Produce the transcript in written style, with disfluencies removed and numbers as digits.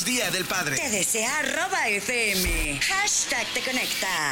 Día del Padre. Te desea @FM. #te conecta.